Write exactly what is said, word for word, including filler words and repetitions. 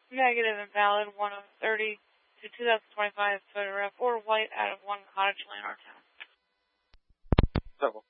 Negative, invalid, one of thirty to two thousand twenty-five, photograph, or white out of one Cottage Lane, our town. Several.